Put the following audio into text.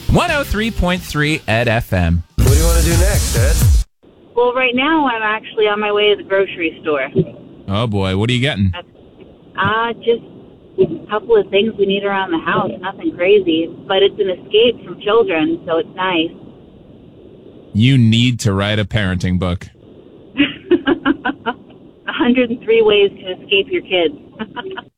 103.3 Ed FM. What do you want to do next, Ed? Well, right now I'm actually on my way to the grocery store. Oh, boy. What are you getting? Just a couple of things we need around the house. Nothing crazy, but it's an escape from children, so it's nice. You need to write a parenting book. 103 ways to escape your kids.